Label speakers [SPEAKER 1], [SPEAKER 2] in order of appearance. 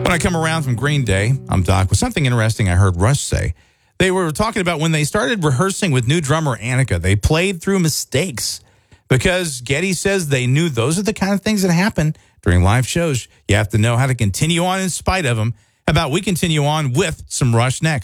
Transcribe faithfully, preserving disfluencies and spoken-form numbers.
[SPEAKER 1] When I come around from Green Day, I'm Doc, with something interesting I heard Rush say. They were talking about when they started rehearsing with new drummer Annika, they played through mistakes because Geddy says they knew those are the kind of things that happen during live shows. You have to know how to continue on in spite of them. How about we continue on with some Rush next?